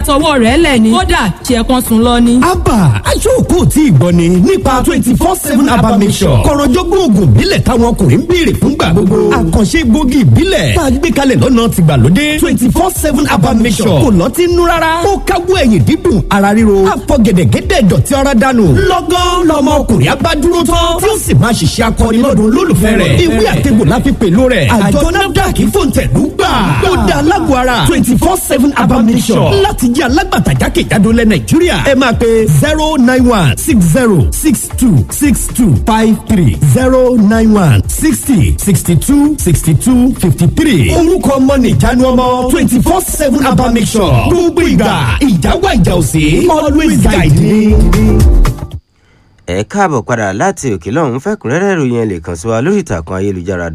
tọwọ́ rẹ̀ lẹ̀ ni kódà ṣe kan sùn lọ ni. abba aṣọ́kò tí ìgbọ́ ni nípa 24/7 abba mission kọ̀rọ̀jọ́gbọ́n oògùn ìbílẹ̀ táwọn ọkùnrin ń béèrè fúngbà gbogbo àkànṣe gbòógì ìbílẹ̀ tá a gbé kalẹ̀ lọ́nà tìgbàlódé 24/7 abba mission kò lọ́tí nú rárá ó káwọ́ ẹ̀yìn dídùn ara ríro àfọ̀gẹ̀dẹ̀gẹ̀dẹ̀ ìdọ̀tí ara dànù lọ́gán lọ́mọ ọkùnrin abádúró tán tí ó sì máa ṣiṣẹ́ akọni lọ́dún olólùfẹ́ rẹ̀ ìwé àtẹ̀gbò láfi pẹ̀lú rẹ̀ àjọ NAFDAC fòǹtẹ̀lú gbà ó dá alágbó ara 24/7 abba mission láti jẹ́ alágbàtà jákèjádò lẹ Nàìjíríà ẹ máa pe 09160626253 09160626253 orúkọ ọmọ nìjánu ọmọ 24/7 abba mission gbogbo ìgbà ìjáwá ìjà òsè always guide me. ẹ káàbọ̀ padà láti òkè lọ́hún fẹ́kùnrẹ́rẹ́ ìròyìn ẹ lè kàn sí wa lórí ìtàkùn ayélujára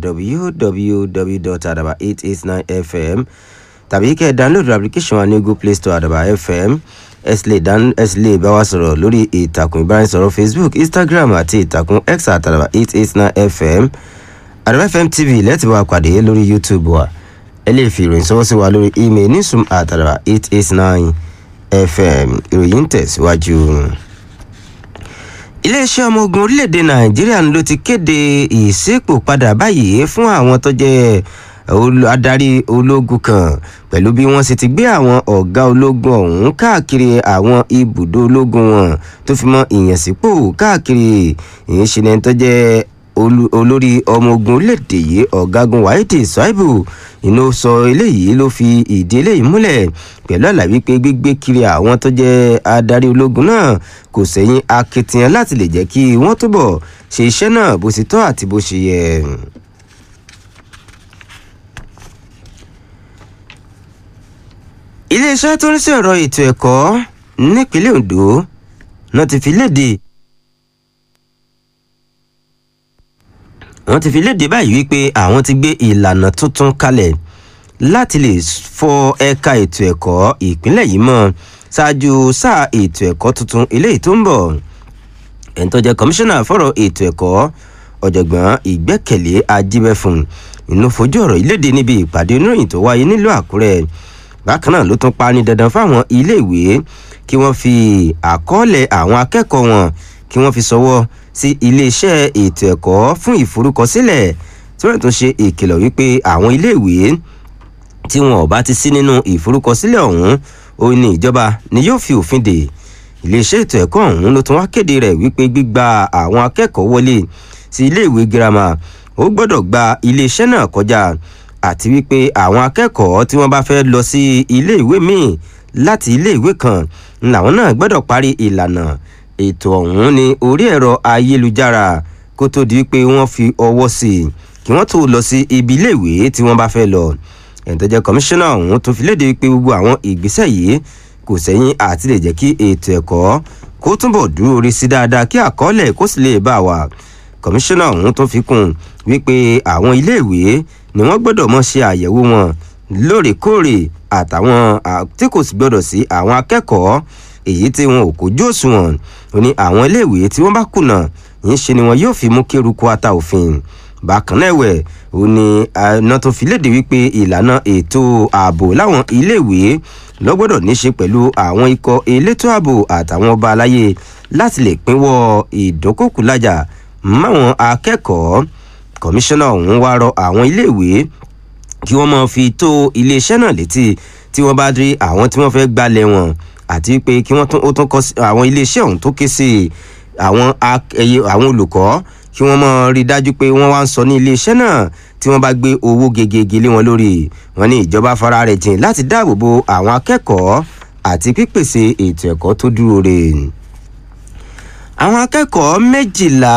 www.adaba889fm tàbí kẹ́ ẹ download application wa ní Google Play Store Adaba FM ẹ sì lè bá wa sọ̀rọ̀ lórí ìtàkùn ìbánisọ̀rọ̀ Facebook, Instagram àti ìtàkùn X @Adaba889fm Adaba FM TV lẹ́tì bá wa pàdé lórí YouTube wa ẹ lè fi ìròyìn sọ́wọ́ sí wa lórí email newsroom@Adaba889fm ìròyìn tẹ̀síwájú. Iléeṣẹ́ ọmọ ogun orílẹ̀-èdè Nàìjíríà ló ti kéde ìṣípò padà báyìí fún àwọn tó jẹ́ adarí ológun kan pẹ̀lú bí wọ́n sì ti gbé àwọn ọ̀gá ológun ọ̀hún káàkiri àwọn ibùdó ológun wọn tó fi mọ́ ìyànsípò káàkiri ìyẹnṣẹ́ni tó jẹ́ olórí ọmọ ogun orílẹ̀-èdè yìí ọ̀gágun Wahidi Shuaibu inú sọ eléyìí ló fi ìdí eléyìí múlẹ̀ pẹ̀lú àlàyé pé gbígbé kiri àwọn tó jẹ́ adarí ológun náà kò sẹ́yìn akitiyan láti lè jẹ́ kí wọ́n túbọ̀ ṣe iṣẹ́ náà bó ṣe tọ́ àti bó ṣe yẹ. Iléeṣẹ́ tó ń sí ọ̀rọ̀ ètò ẹ̀kọ́ nípínlẹ̀ Ondo náà ti fi léde báyìí wípé àwọn ti gbé ìlànà tuntun kalẹ̀ láti lè fọ ẹ̀ka ètò ẹ̀kọ́ ìpínlẹ̀ yìí mọ́ ṣáájú sáà ètò ẹ̀kọ́ tuntun eléyìí tó ń bọ̀. ẹni tó jẹ́ kọmíṣánná fọ́rọ̀ ètò ẹ̀kọ́ ọ̀jọ̀gbọ́n Ìgbẹ́kẹ̀lé Ajíbẹ́fún inú fojú ọ̀rọ̀ ìlédè níbi ìpàdé oníròyìn tó wáyé nílùú Àkúrẹ́. bákan náà ló tún pa ní dandan fáwọn iléèwé kí wọ́n fi àkọọ́lẹ̀ àwọn akẹ́kọ̀ọ́ wọn kí wọ́n fi ṣọwọ́ sí iléeṣẹ́ ètò ẹ̀kọ́ fún ìforúkọsílẹ̀ tí wọ́n tún ṣe ìkìlọ̀ wípé àwọn iléèwé tí wọn ò bá ti sí nínú ìforúkọsílẹ̀ ọ̀hún ó ní ìjọba ni yóò fi òfin dè. iléeṣẹ́ ètò ẹ̀kọ́ ọ̀hún ló tún wá kéde rẹ̀ wípé gbígba àwọn akẹ́kọ̀ọ́ wọlé sí iléèwé girama ó gbọ́dọ̀ gba iléeṣẹ́ náà kọjá àti wípé àwọn akẹ́kọ̀ọ́ tí wọ́n bá fẹ́ lọ sí iléèwé míì láti iléèwé kan làwọn náà gbọ́dọ̀ parí ìlànà ètò ọ̀hún ní orí ẹ̀rọ ayélujára kó tó di wípé wọ́n fi ọwọ́ sí i kí wọ́n tó lọ sí ibi iléèwé tí wọ́n bá fẹ́ lọ. ẹni tó jẹ́ kọmíṣánná ọ̀hún tó fi léde wípé gbogbo àwọn ìgbésẹ̀ yìí kò sẹ́yìn àti lè jẹ́ kí ètò ẹ̀kọ́ kó túbọ̀ dúró rí sí dáadáa kí àkọọ́lẹ̀ kó sì lè bá wà. kọmíṣánná ọ̀hún tó fi kún wípé àwọn iléèwé ni wọ́n gbọ́dọ̀ mọ̀ ṣe àyẹ̀wò wọn lóòrèkóòrè àtàwọn tí kò sì gbọ́dọ̀ sí àwọn akẹ́kọ̀ọ́ èyí tí wọn ò kójú òṣùwọ̀n ó ní àwọn iléèwé tí wọ́n bá kùnà yìí ṣe ni wọn yóò fi mú kéruku ata òfin. bákan náà ẹ̀wẹ̀ ó ní iná tó fi léde wípé ìlànà ètò ààbò láwọn iléèwé ló gbọ́dọ̀ ní ṣe pẹ̀lú àwọn ikọ̀ elétò ààbò àtàwọn ọba aláyé láti lè pínwọ́ ìdókòkúlájà máwọn akẹ́kọ̀ọ́. kọmíṣánná ọ̀hún wá rọ àwọn iléèwé kí wọ́n máa fi tó iléeṣẹ́ náà létí tí wọ́n bá rí àwọn tí wọ́n fẹ́ gbalẹ̀ wọn àti pé kí wọ́n tún kọ́ àwọn iléeṣẹ́ ọ̀hún tó ké sí àwọn olùkọ́ kí wọ́n máa rí dájú pé wọ́n wá ń sọ ní iléeṣẹ́ náà tí wọ́n bá gbé owó gegege lé wọn lórí. wọ́n ní ìjọba fara rẹ̀ jìn láti dáàbò bo àwọn akẹ́kọ̀ọ́ àti pípèsè ètò ẹ̀kọ́ tó dúró re. àwọn akẹ́kọ̀ọ́ 12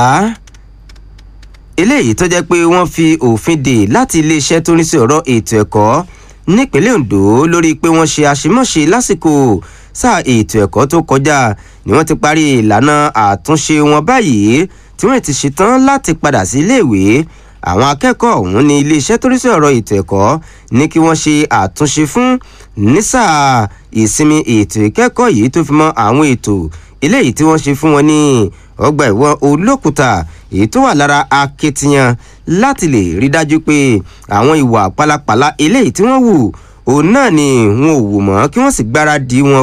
eléyìí tó jẹ́ pé wọ́n fi òfin dè láti iléeṣẹ́ tó ní sí ọ̀rọ̀ ètò ẹ̀kọ́ nípínlẹ̀ Ondo lórí pé wọ́n ṣe àṣemáṣe lásìkò sáà ètò ẹ̀kọ́ tó kọjá ni wọ́n ti parí ìlànà àtúnṣe wọn báyìí tí wọ́n ti ṣetán láti padà sí iléèwé. àwọn akẹ́kọ̀ọ́ ọ̀hún ní iléeṣẹ́ tó ní sí ọ̀rọ̀ ètò ẹ̀kọ́ ní kí wọ́n ṣe àtúnṣe fún ní sáà ìsinmi ètò ìkẹ́kọ̀ọ́ yìí tó fi mọ́ àwọn ètò eléyìí tí wọ́n ṣe fún wọn ní ọgbà ẹ̀wọ̀n Olókùta èyí tó wà lára akitiyan láti lè rí dájú pé àwọn ìwà pálapàla eléyìí tí wọ́n wù òun náà ni wọn ò wù mọ́ kí wọ́n sì gbáradì wọn